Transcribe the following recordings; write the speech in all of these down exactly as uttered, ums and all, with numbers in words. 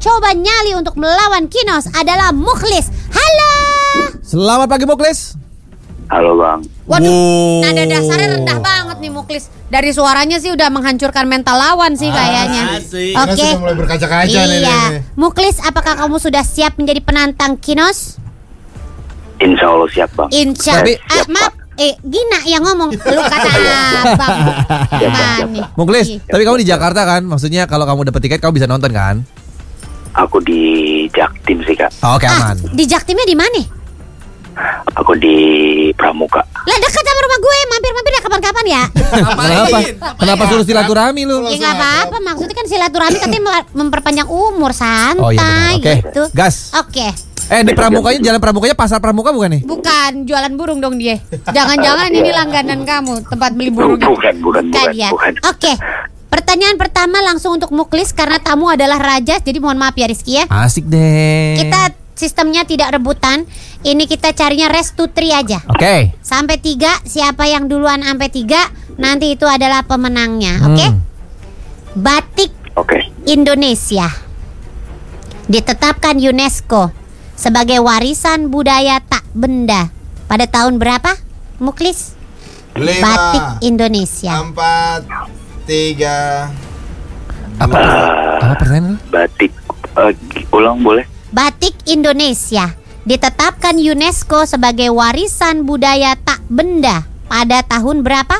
mencoba nyali untuk melawan Kinos adalah Mukhlis. Halo. Selamat pagi Mukhlis. Halo Bang. Waduh, Wow. nada dasarnya rendah banget nih Mukhlis. Dari suaranya sih udah menghancurkan mental lawan sih kayaknya. Asik. Oke. Kita sudah mulai berkaca-kaca nih, Iya. nih. Mukhlis, apakah kamu sudah siap menjadi penantang Kinos? Insya Allah siap Bang. Insya Tapi- Ah, siap, maaf, eh Gina yang ngomong. Lu kata abang. Gimana? Mukhlis, Ih. tapi kamu di Jakarta kan? Maksudnya kalau kamu dapat tiket kamu bisa nonton kan? Aku di Jaktim sih Kak. Oh, oke Ah, aman. di Jaktimnya di mana? Aku di Pramuka. Lah dekat sama rumah gue, mampir-mampir ya kapan-kapan ya. Kenapa? Kenapa suruh silaturahmi lu? Ya nggak apa-apa, maksudnya kan silaturahmi katanya memperpanjang umur, santai Oh iya benar. Oke. gitu. Gas. Oke, Eh di Pramukanya, jalan Pramukanya pasar Pramuka bukan nih? bukan jualan burung dong dia. Jangan-jangan ini langganan kamu tempat beli burung. Bukan, bukan, bukan, ya. bukan. Oke. Pertanyaan pertama langsung untuk Mukhlis karena tamu adalah raja, jadi mohon maaf ya Rizky ya. Asik deh. Kita sistemnya tidak rebutan. Ini kita carinya rest to three aja. Oke. Sampai tiga, siapa yang duluan sampai tiga, nanti itu adalah pemenangnya. Oke? Hmm. Batik Oke. Indonesia ditetapkan UNESCO sebagai warisan budaya tak benda pada tahun berapa, Mukhlis? Lima, Batik Indonesia. empat, tiga. Apa? Apa pertanyaan lu? Batik. eh, ulang boleh? Batik Indonesia ditetapkan UNESCO sebagai warisan budaya tak benda pada tahun berapa?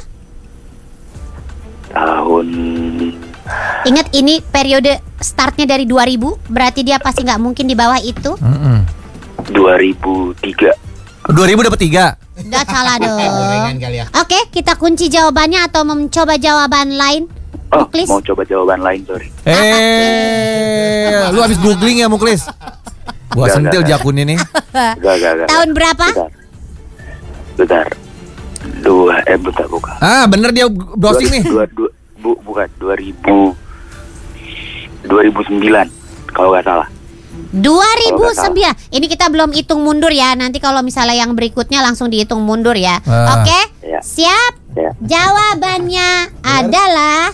Tahun Ingat ini periode startnya dari dua ribu, berarti dia pasti nggak mungkin di bawah itu. Mm-mm. dua ribu tiga. dua ribu dapat tiga. Udah salah Gorengan dong. kali ya. Oke, kita kunci jawabannya atau mencoba jawaban lain? Oh, Mukhlis? mau coba jawaban lain, sorry. Eh, lu habis googling ya Mukhlis? Gua Enggak, sentil enggak, jakun ini. Enggak, enggak, enggak. Tahun berapa? Bentar. Bentar. Dua, eh bentar bukan. Ah, bener dia browsing nih. Dua, dua, bu, bukan dua ribu dua ribu sembilan kalau nggak salah. dua ribu sembilan. Ini kita belum hitung mundur ya. Nanti kalau misalnya yang berikutnya langsung dihitung mundur ya. Ah. Oke? Ya. Siap? Ya. Jawabannya adalah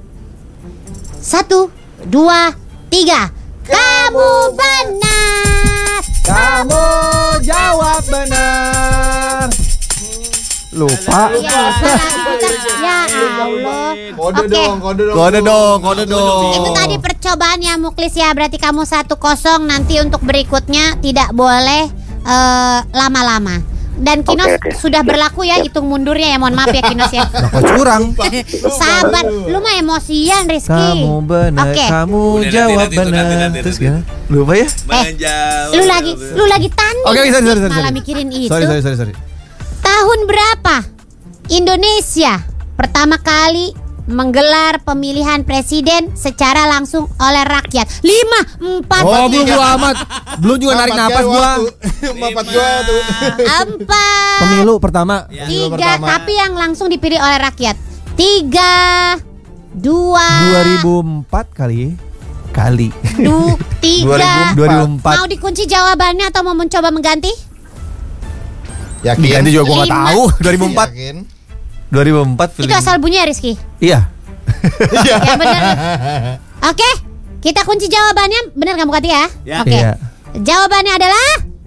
satu, dua, tiga. Kamu benar. Kamu jawab benar. Lupa. Ya, ya Allah. Kode Oke. dong, kode dong. Kode dong, kode dong. Itu tadi percobaan ya Mukhlis ya. Berarti kamu satu kosong. Nanti untuk berikutnya tidak boleh eh, lama-lama. Dan Kinos Oke, oke. sudah berlaku ya hitung mundurnya ya. Mohon maaf ya Kinos ya. Lah, kok curang? Sabar, lu mah emosian Rizky. Kamu benar, Oke. kamu Udah, nanti, jawab nanti, nanti, benar. nanti, Terus nanti. gimana? Lupa ya? Menjawab. Lu lagi lu lagi tanding. Oke, sorry, sorry, sorry, malah sorry. mikirin itu. Sorry, sorry, sorry, sorry. Tahun berapa Indonesia pertama kali menggelar pemilihan presiden secara langsung oleh rakyat? Lima, empat, Oh, belum gua amat. Belum juga narik napas gua. Empat gua tuh. empat, Pemilu pertama. Pemilu tiga, pertama. tapi yang langsung dipilih oleh rakyat. Tiga, dua, dua ribu empat kali. Kali. du, tiga. dua ribu empat. Mau dikunci jawabannya atau mau mencoba mengganti? Yakin? Diganti juga gua enggak Lima. tahu. dua ribu empat. Yakin? dua ribu empat Itu asal bunyi ya Rizky? Iya. Ya benar. Oke, kita kunci jawabannya. Benar kamu Kati ya? Ya. Oke. Iya. Jawabannya adalah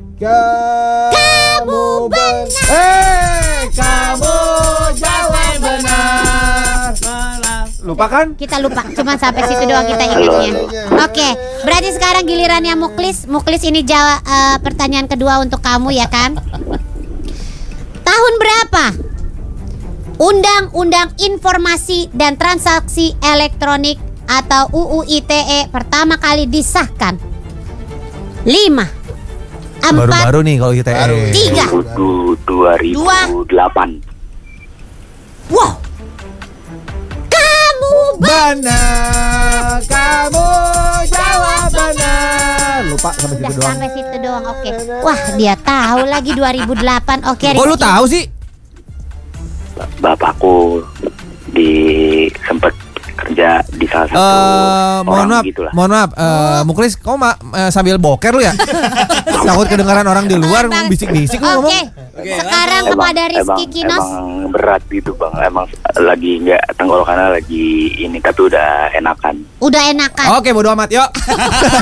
Kamu benar. Eh, kamu jawab benar. Lupa kan? Kita lupa, cuma sampai situ doang kita ingatnya. Oke, berarti sekarang gilirannya Mukhlis. Mukhlis ini jawab eh, pertanyaan kedua untuk kamu ya kan? Tahun berapa Undang-Undang Informasi dan Transaksi Elektronik atau U U I T E pertama kali disahkan? Lima, empat, Baru-baru nih kalau kita Baru. eh. tiga. dua ribu delapan. Wow. Kamu Benar, kamu jawab benar. Lupa sampai udah situ doang. sampai situ doang. Oke. Wah, dia tahu lagi dua ribu delapan. Oke, Kok lu Rizky. tahu sih? Bapakku di sempat kerja di salah satu Eh, mohon orang maaf, gitu lah. mohon maaf, eh, Mukhlis, kamu ma- eh, sambil boker lu ya? Takut kedengaran orang di luar Bang. bisik-bisik lu Oke. ngomong. Sekarang Emang, kepada Rizky emang, Kinos. emang berat gitu bang, emang lagi nggak tenggorokannya lagi ini tapi udah enakan. Udah enakan. Oke, bodo amat, yuk.